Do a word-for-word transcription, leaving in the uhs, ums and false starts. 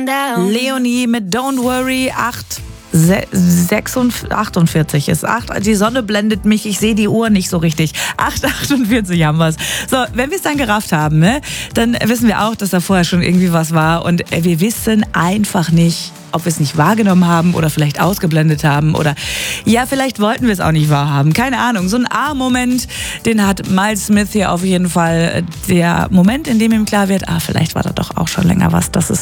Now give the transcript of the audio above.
Leonie mit Don't Worry, acht, achtundvierzig ist acht. Die Sonne blendet mich, ich sehe die Uhr nicht so richtig. acht achtundvierzig haben wir es. So, wenn wir es dann gerafft haben, ne, dann wissen wir auch, dass da vorher schon irgendwie was war und wir wissen einfach nicht, ob wir es nicht wahrgenommen haben oder vielleicht ausgeblendet haben oder ja, vielleicht wollten wir es auch nicht wahrhaben. Keine Ahnung. So ein A-Moment, den hat Miles Smith hier auf jeden Fall. Der Moment, in dem ihm klar wird, ah, vielleicht war da doch auch schon länger was. Das ist